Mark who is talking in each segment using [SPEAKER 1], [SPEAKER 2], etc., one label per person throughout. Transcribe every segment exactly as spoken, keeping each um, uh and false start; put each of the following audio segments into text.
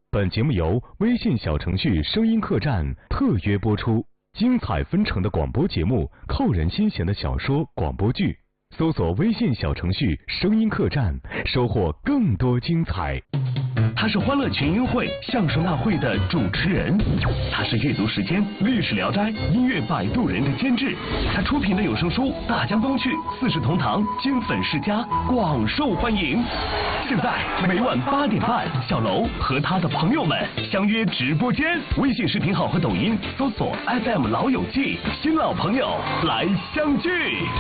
[SPEAKER 1] 本节目由微信小程序声音客栈特约播出，精彩纷呈的广播节目，扣人心弦的小说广播剧，搜索微信小程序声音客栈，收获更多精彩。
[SPEAKER 2] 他是欢乐群英会相声大会的主持人，他是阅读时间历史聊斋音乐摆渡人的监制，他出品的有声书《大江东去》《四世同堂》经粉世家广受欢迎。现在每晚八点半，小楼和他的朋友们相约直播间，微信视频号和抖音搜索 F M 老友记，新老朋友来相聚。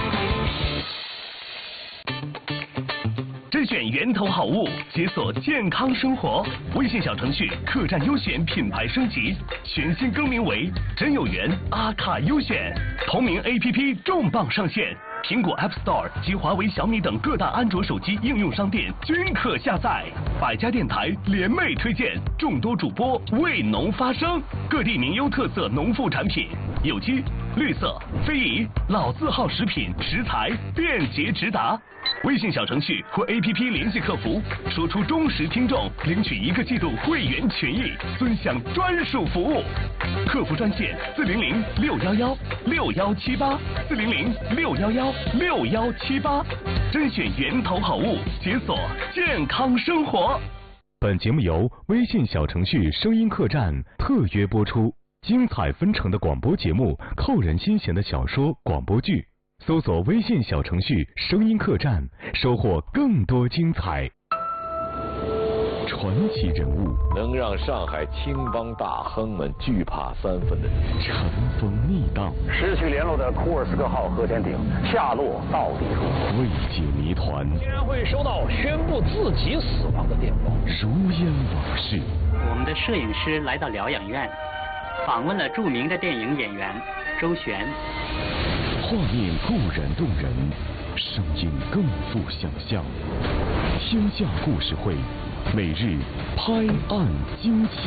[SPEAKER 2] 甄选源头好物，解锁健康生活。微信小程序客栈优选品牌升级，全新更名为真有缘阿卡优选。同名 A P P 重磅上线，苹果 App Store 及华为、小米等各大安卓手机应用商店均可下载。百家电台联袂推荐，众多主播为农发声，各地名优特色农副产品，有机、绿色、非遗、老字号食品食材便捷直达。微信小程序或 A P P 联系客服，说出忠实听众，领取一个季度会员权益，尊享专属服务。客服专线四零零六幺幺六幺七八四零零六幺幺六幺七八，甄选源头好物，解锁健康生活。
[SPEAKER 1] 本节目由微信小程序声音客栈特约播出，精彩纷呈的广播节目，扣人心弦的小说广播剧。搜索微信小程序声音客栈，收获更多精彩。传奇人物，
[SPEAKER 3] 能让上海青帮大亨们惧怕三分的人，
[SPEAKER 1] 尘封逆荡，
[SPEAKER 4] 失去联络的库尔斯克号核潜艇下落到底如何？
[SPEAKER 1] 未解谜团，
[SPEAKER 5] 竟然会收到宣布自己死亡的电报，
[SPEAKER 1] 如烟往事。
[SPEAKER 6] 我们的摄影师来到疗养院，访问了著名的电影演员周璇。
[SPEAKER 1] 画面固然动人，声音更富想象。天下故事会，每日拍案惊奇。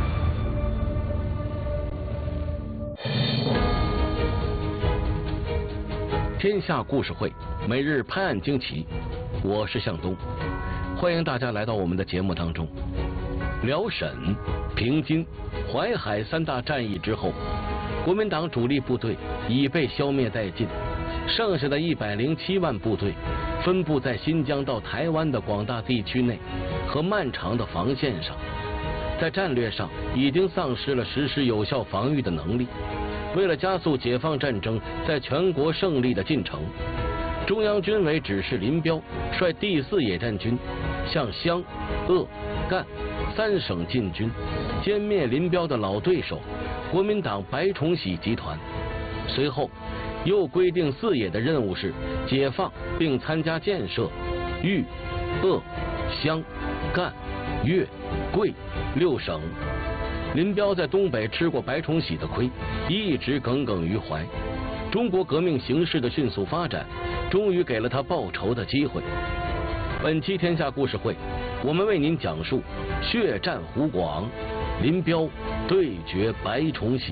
[SPEAKER 7] 天下故事会，每日拍案惊奇。我是向东，欢迎大家来到我们的节目当中。辽沈、平津、淮海三大战役之后，国民党主力部队已被消灭殆尽，剩下的一百零七万部队分布在新疆到台湾的广大地区内和漫长的防线上，在战略上已经丧失了实施有效防御的能力。为了加速解放战争在全国胜利的进程，中央军委指示林彪率第四野战军向湘、鄂、赣三省进军，歼灭林彪的老对手国民党白崇禧集团。随后又规定四野的任务是解放并参加建设豫、鄂、湘、赣、粤、桂六省。林彪在东北吃过白崇禧的亏，一直耿耿于怀。中国革命形势的迅速发展，终于给了他报仇的机会。本期天下故事会，我们为您讲述血战湖广，林彪对决白崇禧。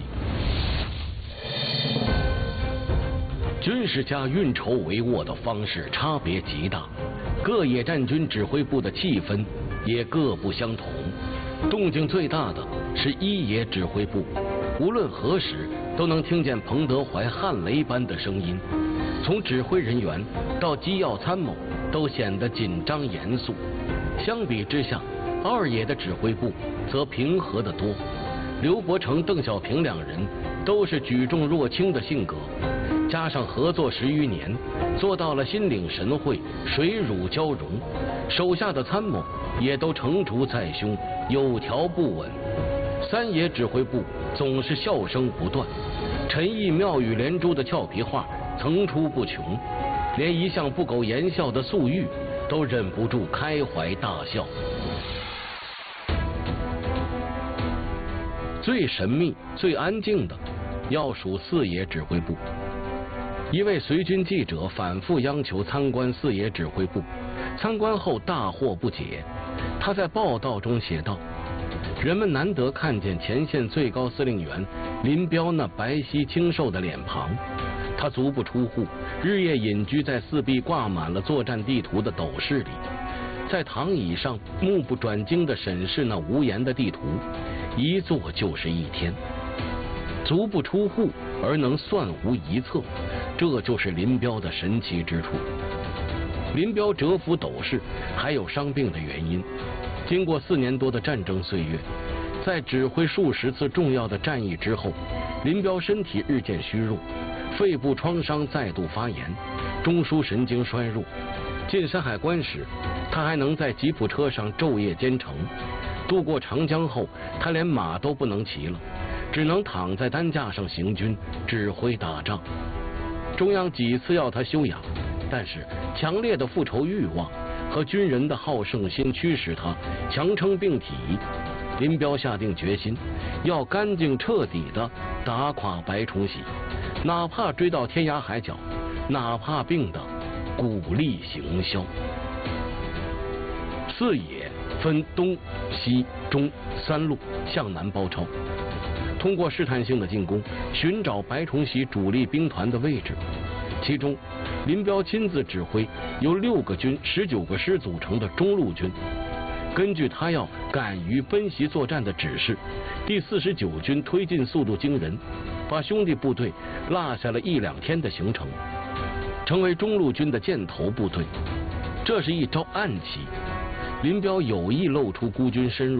[SPEAKER 7] 军事家运筹帷幄的方式差别极大，各野战军指挥部的气氛也各不相同。动静最大的是一野指挥部，无论何时都能听见彭德怀撼雷般的声音，从指挥人员到机要参谋都显得紧张严肃。相比之下，二野的指挥部则平和得多。刘伯承、邓小平两人都是举重若轻的性格，加上合作十余年，做到了心领神会、水乳交融，手下的参谋也都成竹在胸，有条不紊。三野指挥部总是笑声不断，陈毅妙语连珠的俏皮话层出不穷，连一向不苟言笑的粟裕都忍不住开怀大笑。最神秘、最安静的，要数四野指挥部。一位随军记者反复央求参观四野指挥部，参观后大惑不解。他在报道中写道：人们难得看见前线最高司令员林彪那白皙清瘦的脸庞，他足不出户，日夜隐居在四壁挂满了作战地图的斗室里， 在躺椅上目不转睛地审视那无言的地图，一坐就是一天。足不出户而能算无一策，这就是林彪的神奇之处。林彪蛰伏斗士，还有伤病的原因。经过四年多的战争岁月，在指挥数十次重要的战役之后，林彪身体日渐虚弱，肺部创伤再度发炎，中枢神经衰弱。进山海关时，他还能在吉普车上昼夜兼程。渡过长江后，他连马都不能骑了，只能躺在担架上行军，指挥打仗。中央几次要他休养，但是强烈的复仇欲望和军人的好胜心驱使他强撑病体。林彪下定决心，要干净彻底的打垮白崇禧，哪怕追到天涯海角，哪怕病得骨力行销。四野分东西中三路向南包抄，通过试探性的进攻寻找白崇禧主力兵团的位置。其中林彪亲自指挥由六个军十九个师组成的中路军，根据他要敢于奔袭作战的指示，第四十九军推进速度惊人，把兄弟部队落下了一两天的行程，成为中路军的箭头部队。这是一招暗棋，林彪有意露出孤军深入